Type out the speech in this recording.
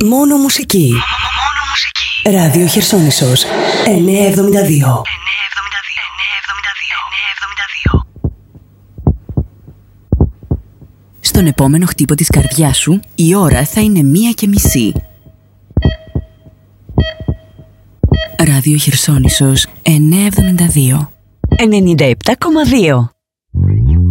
Μόνο μουσική. Ράδιο Χερσόνησος 972. Στον επόμενο χτύπο της καρδιάς σου, η ώρα θα είναι 1:30. Ράδιο Χερσόνησος 972. 97,2.